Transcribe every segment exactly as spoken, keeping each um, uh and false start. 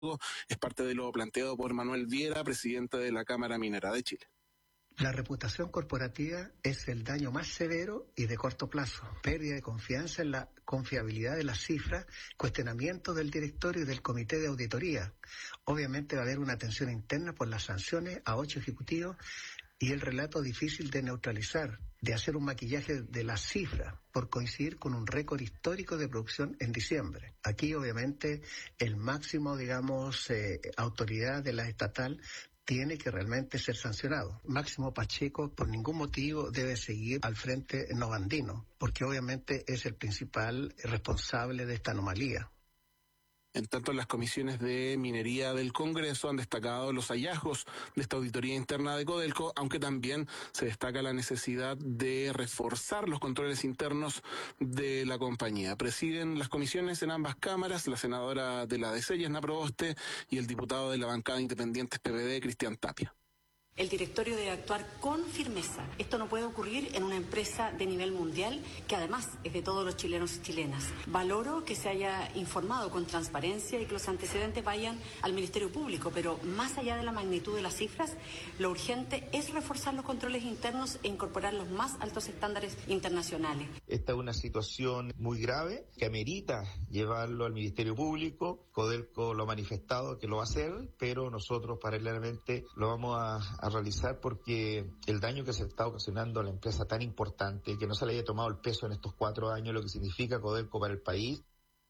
Es parte de lo planteado por Manuel Viera, presidente de la Cámara Minera de Chile. La reputación corporativa es el daño más severo y de corto plazo. Pérdida de confianza en la confiabilidad de las cifras, cuestionamiento del directorio y del comité de auditoría. Obviamente va a haber una tensión interna por las sanciones a ocho ejecutivos y el relato difícil de neutralizar, de hacer un maquillaje de las cifras por coincidir con un récord histórico de producción en diciembre. Aquí obviamente el máximo, digamos, eh, autoridad de la estatal tiene que realmente ser sancionado. Máximo Pacheco por ningún motivo debe seguir al frente novandino, porque obviamente es el principal responsable de esta anomalía. En tanto, las comisiones de minería del Congreso han destacado los hallazgos de esta auditoría interna de Codelco, aunque también se destaca la necesidad de reforzar los controles internos de la compañía. Presiden las comisiones en ambas cámaras la senadora de la D C, Yasna Proboste, y el diputado de la bancada Independientes P V D, Cristian Tapia. El directorio debe actuar con firmeza. Esto no puede ocurrir en una empresa de nivel mundial, que además es de todos los chilenos y chilenas. Valoro que se haya informado con transparencia y que los antecedentes vayan al Ministerio Público, pero más allá de la magnitud de las cifras, lo urgente es reforzar los controles internos e incorporar los más altos estándares internacionales. Esta es una situación muy grave que amerita llevarlo al Ministerio Público. Codelco lo ha manifestado que lo va a hacer, pero nosotros paralelamente lo vamos a a realizar porque el daño que se está ocasionando a la empresa tan importante, que no se le haya tomado el peso en estos cuatro años, lo que significa Codelco para el país.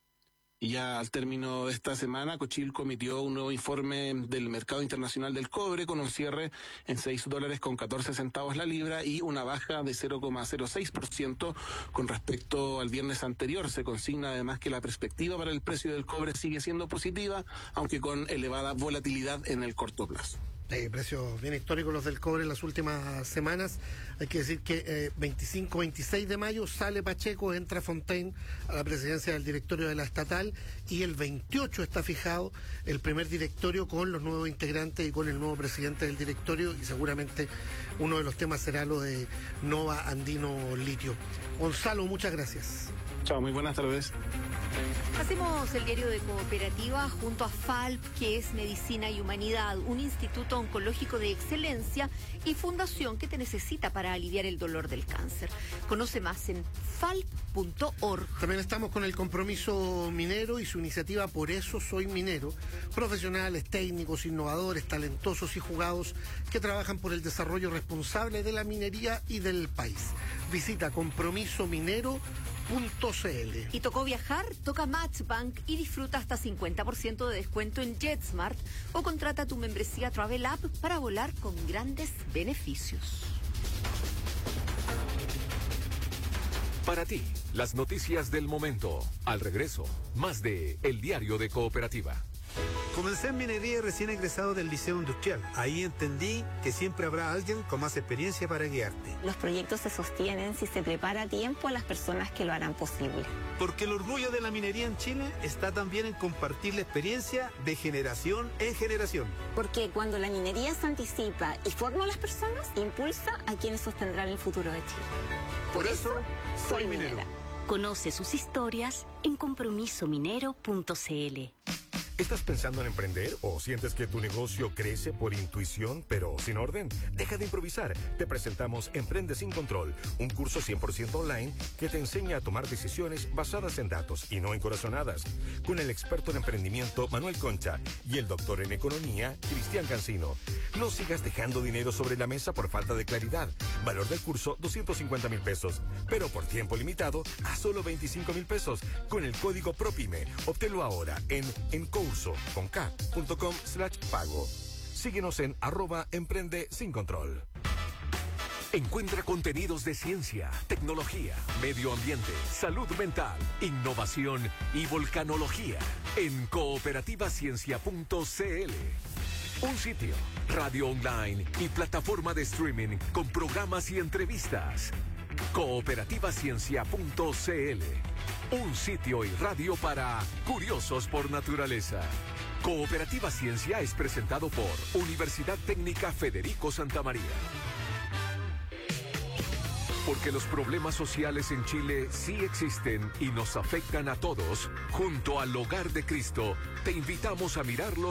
Y ya al término de esta semana, Cochilco emitió un nuevo informe del mercado internacional del cobre con un cierre en seis dólares con catorce centavos la libra y una baja de cero coma cero seis por ciento con respecto al viernes anterior. Se consigna además que la perspectiva para el precio del cobre sigue siendo positiva, aunque con elevada volatilidad en el corto plazo. Eh, precios bien históricos los del cobre en las últimas semanas. Hay que decir que eh, veinticinco veintiséis de mayo sale Pacheco, entra Fontaine a la presidencia del directorio de la estatal, y el veintiocho está fijado el primer directorio con los nuevos integrantes y con el nuevo presidente del directorio, y seguramente uno de los temas será lo de Nova Andino Litio. Gonzalo, muchas gracias. Chao, muy buenas tardes. Hacemos el diario de Cooperativa junto a FALP, que es Medicina y Humanidad, un instituto oncológico de excelencia y fundación que te necesita para aliviar el dolor del cáncer. Conoce más en falp punto org. También estamos con el Compromiso Minero y su iniciativa Por Eso Soy Minero. Profesionales, técnicos, innovadores, talentosos y jugados que trabajan por el desarrollo responsable de la minería y del país. Visita compromiso minero punto c l. ¿Y tocó viajar? Toca Matchbank y disfruta hasta cincuenta por ciento de descuento en JetSmart o contrata tu membresía Travel App para volar con grandes beneficios. Para ti, las noticias del momento. Al regreso, más de El Diario de Cooperativa. Comencé en minería y recién egresado del Liceo Industrial. Ahí entendí que siempre habrá alguien con más experiencia para guiarte. Los proyectos se sostienen si se prepara a tiempo a las personas que lo harán posible. Porque el orgullo de la minería en Chile está también en compartir la experiencia de generación en generación. Porque cuando la minería se anticipa y forma a las personas, impulsa a quienes sostendrán el futuro de Chile. Por, Por eso, soy minero. minera. Conoce sus historias en compromiso minero punto c l. ¿Estás pensando en emprender o sientes que tu negocio crece por intuición pero sin orden? Deja de improvisar. Te presentamos Emprende sin Control, un curso cien por ciento online que te enseña a tomar decisiones basadas en datos y no en corazonadas. Con el experto en emprendimiento Manuel Concha y el doctor en economía Cristian Cancino. No sigas dejando dinero sobre la mesa por falta de claridad. Valor del curso doscientos cincuenta mil pesos, pero por tiempo limitado a solo veinticinco mil pesos con el código PROPYME. Obténlo ahora en Encurso con K punto com slash pago. Síguenos en arroba emprende sin control. Encuentra contenidos de ciencia, tecnología, medio ambiente, salud mental, innovación y volcanología en cooperativa ciencia punto c l. Un sitio, radio online y plataforma de streaming con programas y entrevistas. cooperativa ciencia punto c l. Un sitio y radio para curiosos por naturaleza. Cooperativa Ciencia es presentado por Universidad Técnica Federico Santa María. Porque los problemas sociales en Chile sí existen y nos afectan a todos. Junto al Hogar de Cristo, te invitamos a mirarlo